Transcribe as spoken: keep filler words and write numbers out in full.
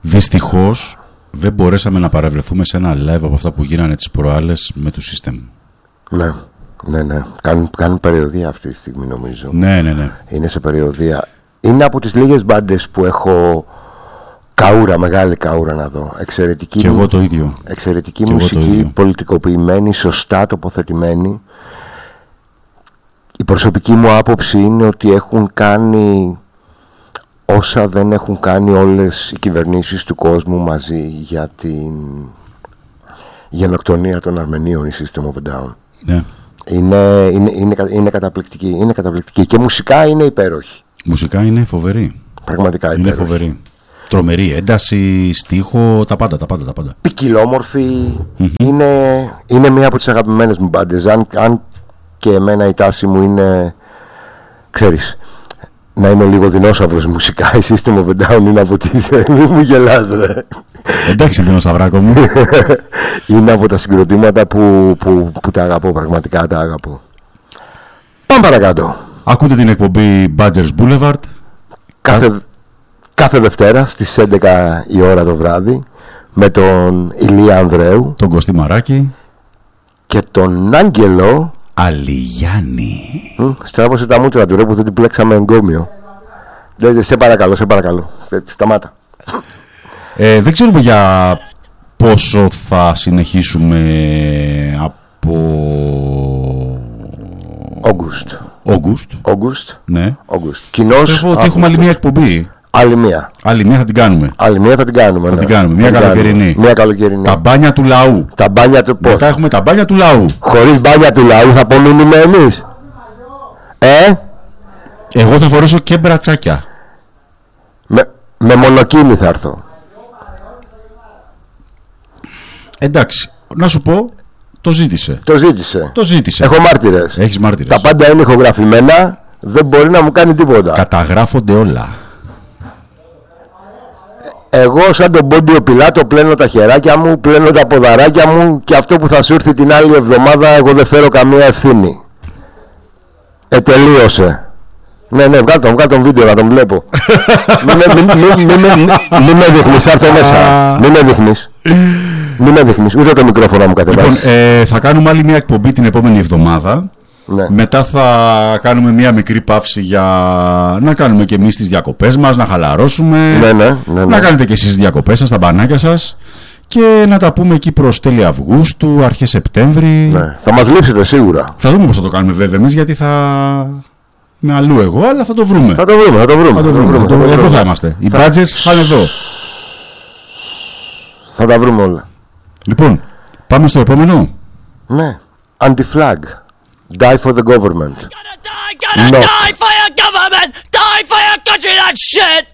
Δυστυχώς δεν μπορέσαμε να παραβρεθούμε σε ένα live από αυτά που γίνανε τις προάλλες με το System. Ναι, ναι, ναι. Κάνουν, κάνουν περιοδία αυτή τη στιγμή, νομίζω. Ναι, ναι, ναι. Είναι σε περιοδία. Είναι από τις λίγες μπάντες που έχω καούρα, μεγάλη καούρα να δω. Εξαιρετική, και εγώ το ίδιο. Εξαιρετική και μουσική, πολιτικοποιημένη, σωστά τοποθετημένη. Η προσωπική μου άποψη είναι ότι έχουν κάνει όσα δεν έχουν κάνει όλες οι κυβερνήσεις του κόσμου μαζί για την γενοκτονία των Αρμενίων, η System of a Down. Ναι. Είναι, είναι, είναι, είναι, καταπληκτική, είναι καταπληκτική και μουσικά είναι υπέροχη. Μουσικά είναι φοβερή. Πραγματικά υπέροχη. Είναι φοβερή. Τρομερή ένταση, στίχο, τα πάντα, τα πάντα, τα πάντα. Ποικιλόμορφη. Mm-hmm. είναι, είναι μία από τις αγαπημένες μου μπάντες. Αν, αν και εμένα η τάση μου είναι, ξέρεις, να είμαι λίγο δεινόσαυρος μουσικά, η System of a Down είναι από τις... Μη μου γελάς, ρε. Εντάξει, δεινόσαυράκο μου. Είναι από τα συγκροτήματα που, που, που τα αγαπώ, πραγματικά τα αγαπώ. Πάμε παρακάτω. Ακούτε την εκπομπή Badgers Boulevard. Κάθε, Α... κάθε Δευτέρα στις έντεκα η ώρα το βράδυ με τον Ηλία Ανδρέου, τον Κωστή Μαράκη και τον Άγγελο Αλιγιάννη. Στράβωσε τα μούτρα του, ρε, που δεν την πλέξαμε εγκόμιο. Δεν, σε παρακαλώ, σε παρακαλώ. Σταμάτα. Ε, δεν ξέρουμε για πόσο θα συνεχίσουμε από... Αugust. August. August. Ναι. August. Κοινώς... Πιστεύω ότι έχουμε άλλη μια εκπομπή. Άλλη μία. Άλλη μία θα την κάνουμε. Άλλη μία θα την κάνουμε. Θα ναι. την κάνουμε. Μια καλοκαιρινή. Μια καλοκαιρινή. Τα μπάνια του λαού. Τα μπάνια του πώς. Μετά έχουμε τα μπάνια του λαού. Χωρίς μπάνια του λαού θα απομείνουμε εμείς. Ε. Εγώ θα φορέσω και μπρατσάκια. Με, με μονοκίνη θα έρθω. Εντάξει. Να σου πω. Το ζήτησε. Το ζήτησε. Το ζήτησε. Έχω μάρτυρες. Έχεις μάρτυρες. Τα πάντα είναι ηχογραφημένα. Δεν μπορεί να μου κάνει τίποτα. Καταγράφονται όλα. Εγώ σαν τον Πόντιο Πιλάτο πλένω τα χεράκια μου, πλένω τα ποδαράκια μου και αυτό που θα σου έρθει την άλλη εβδομάδα εγώ δεν φέρω καμία ευθύνη. Ε, τελείωσε. Ναι, ναι, βγάλ' τον, βγάλ' τον βίντεο να τον βλέπω. Μην με δείχνεις, θα έρθω μέσα. Μην με δείχνεις. Μην με δείχνεις, ούτε το μικρόφωνο μου κατεβάζεις. Λοιπόν, ε, θα κάνουμε άλλη μια εκπομπή την επόμενη εβδομάδα. Ναι. Μετά θα κάνουμε μια μικρή παύση για να κάνουμε και εμείς τις διακοπές μας, να χαλαρώσουμε. Ναι, ναι, ναι, ναι. Να κάνετε και εσείς τις διακοπές σας, τα μπανάκια σας. Και να τα πούμε εκεί προς τέλη Αυγούστου, αρχές Σεπτέμβρη. Ναι. Θα μας λείψετε σίγουρα. Θα δούμε πώς θα το κάνουμε βέβαια εμείς, γιατί θα... με αλλού εγώ, αλλά θα το βρούμε. Θα το βρούμε, θα το βρούμε. Θα το βρούμε. Θα το... Εδώ βρούμε. Θα είμαστε. Οι θα... badges θα είναι εδώ. Θα τα βρούμε όλα. Λοιπόν, πάμε στο επόμενο. Ναι. Anti-flag. Die for the government. Gotta die, gotta no. die for your government. Die for your country, that shit.